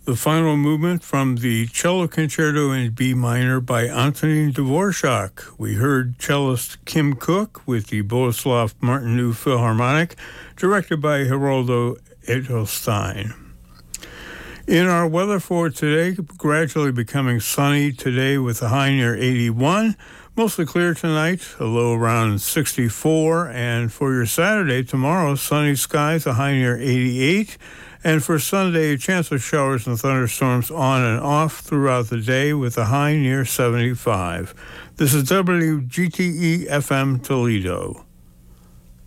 The final movement from the Cello Concerto in B minor by Antonin Dvorak. We heard cellist Kim Cook with the Boleslav Martinu Philharmonic, directed by Geraldo Edelstein. In our weather for today, gradually becoming sunny today with a high near 81. Mostly clear tonight, a low around 64. And for your Saturday, tomorrow, sunny skies, a high near 88. And for Sunday, a chance of showers and thunderstorms on and off throughout the day with a high near 75. This is WGTE FM Toledo.